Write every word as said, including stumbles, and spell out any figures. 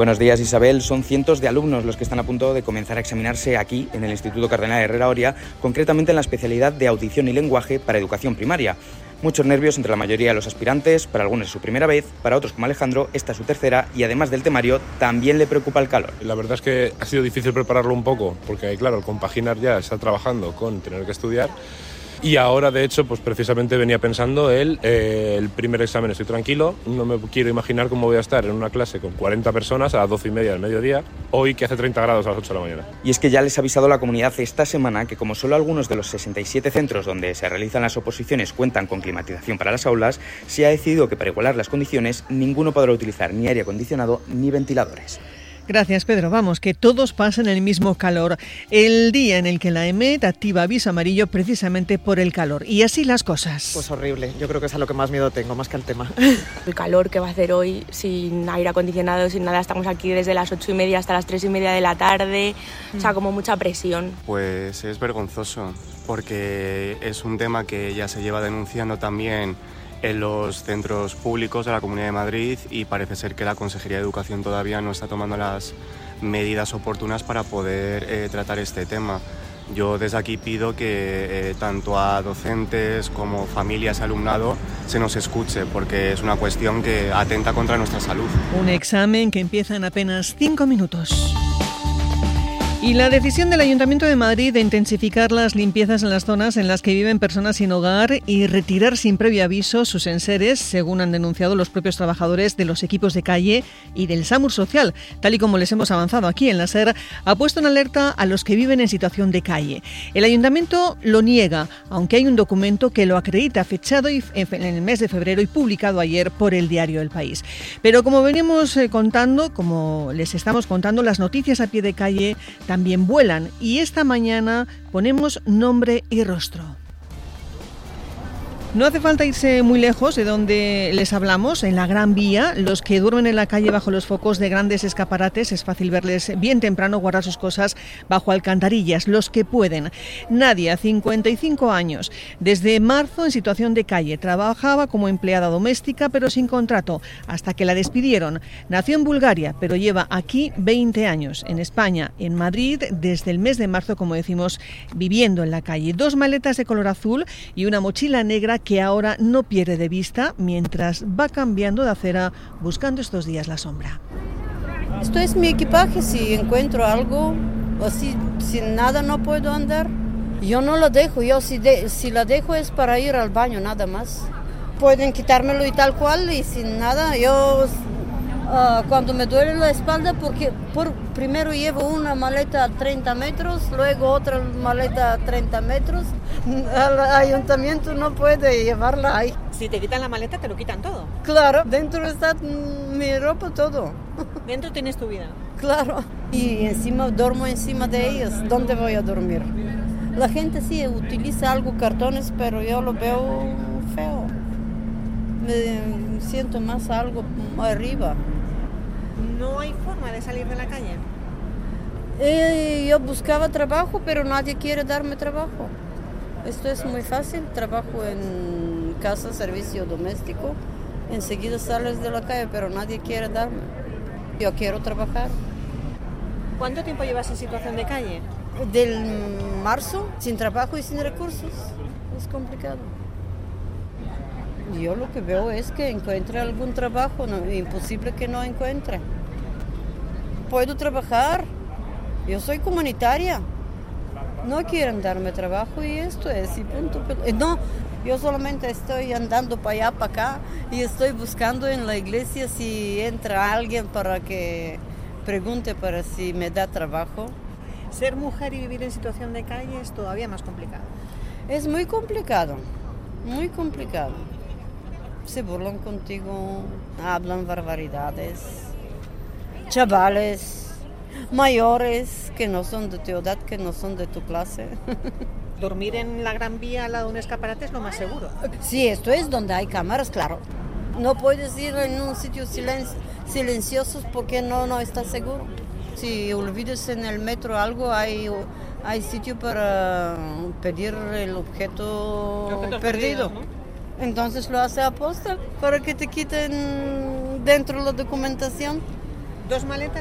Buenos días, Isabel. Son cientos de alumnos los que están a punto de comenzar a examinarse aquí, en el Instituto Cardenal Herrera Oria, concretamente en la especialidad de audición y lenguaje para educación primaria. Muchos nervios entre la mayoría de los aspirantes, para algunos es su primera vez, para otros como Alejandro, esta es su tercera y además del temario, también le preocupa el calor. La verdad es que ha sido difícil prepararlo un poco, porque claro, el compaginar ya está trabajando con tener que estudiar. Y ahora, de hecho, pues precisamente venía pensando el, eh, el primer examen estoy tranquilo, no me quiero imaginar cómo voy a estar en una clase con cuarenta personas a las doce y media del mediodía, hoy que hace treinta grados a las ocho de la mañana. Y es que ya les ha avisado la comunidad esta semana que como solo algunos de los sesenta y siete centros donde se realizan las oposiciones cuentan con climatización para las aulas, se ha decidido que para igualar las condiciones ninguno podrá utilizar ni aire acondicionado ni ventiladores. Gracias, Pedro. Vamos, que todos pasen el mismo calor. El día en el que la EMET activa aviso amarillo precisamente por el calor. Y así las cosas. Pues horrible. Yo creo que es a lo que más miedo tengo, más que al tema. El calor que va a hacer hoy, sin aire acondicionado, sin nada. Estamos aquí desde las ocho y media hasta las tres y media de la tarde. Mm. O sea, como mucha presión. Pues es vergonzoso, porque es un tema que ya se lleva denunciando también en los centros públicos de la Comunidad de Madrid y parece ser que la Consejería de Educación todavía no está tomando las medidas oportunas para poder eh, tratar este tema. Yo desde aquí pido que eh, tanto a docentes como familias y alumnado se nos escuche, porque es una cuestión que atenta contra nuestra salud. Un examen que empieza en apenas cinco minutos. Y la decisión del Ayuntamiento de Madrid de intensificar las limpiezas en las zonas en las que viven personas sin hogar y retirar sin previo aviso sus enseres, según han denunciado los propios trabajadores de los equipos de calle y del SAMUR Social, tal y como les hemos avanzado aquí en la SER, ha puesto en alerta a los que viven en situación de calle. El Ayuntamiento lo niega, aunque hay un documento que lo acredita, fechado en el mes de febrero y publicado ayer por el diario El País. Pero como venimos contando, como les estamos contando, las noticias a pie de calle también vuelan y esta mañana ponemos nombre y rostro. No hace falta irse muy lejos de donde les hablamos, en la Gran Vía. Los que duermen en la calle bajo los focos de grandes escaparates, es fácil verles bien temprano guardar sus cosas bajo alcantarillas, los que pueden. Nadia, cincuenta y cinco años, desde marzo en situación de calle. Trabajaba como empleada doméstica, pero sin contrato, hasta que la despidieron. Nació en Bulgaria, pero lleva aquí veinte años. En España, en Madrid, desde el mes de marzo, como decimos, viviendo en la calle. Dos maletas de color azul y una mochila negra que ahora no pierde de vista mientras va cambiando de acera buscando estos días la sombra. Esto es mi equipaje, si encuentro algo o si sin nada no puedo andar. Yo no lo dejo, yo si, de, si la dejo es para ir al baño nada más. Pueden quitármelo y tal cual y sin nada. Yo uh, cuando me duele la espalda, porque por, primero llevo una maleta a treinta metros, luego otra maleta a treinta metros. Al ayuntamiento no puede llevarla ahí. Si te quitan la maleta, te lo quitan todo. Claro, dentro está mi ropa, todo. Dentro tienes tu vida. Claro, y encima duermo encima de ellos. ¿Dónde voy a dormir? La gente sí utiliza algo, cartones, pero yo lo veo feo. Me siento más algo arriba. ¿No hay forma de salir de la calle? Eh, yo buscaba trabajo, pero nadie quiere darme trabajo. Esto es muy fácil, trabajo en casa, servicio doméstico, enseguida sales de la calle, pero nadie quiere darme. Yo quiero trabajar. ¿Cuánto tiempo llevas en situación de calle? Del marzo, sin trabajo y sin recursos. Es complicado. Yo lo que veo es que encuentre algún trabajo, no, imposible que no encuentre. Puedo trabajar, yo soy comunitaria. No quieren darme trabajo y esto es, y punto. No, yo solamente estoy andando para allá, para acá, y estoy buscando en la iglesia si entra alguien para que pregunte para si me da trabajo. Ser mujer y vivir en situación de calle es todavía más complicado. Es muy complicado, muy complicado. Se burlan contigo, hablan barbaridades. Chavales mayores que no son de tu edad, que no son de tu clase. Dormir en la Gran Vía al lado de un escaparate es lo más seguro. Sí, esto es donde hay cámaras, claro. No puedes ir en un sitio silen- silencioso porque no, no estás seguro. Si olvides en el metro algo, hay, hay sitio para pedir el objeto, el objeto perdido. perdido, ¿no? Entonces lo hace aposta para que te quiten dentro la documentación. dos maletas.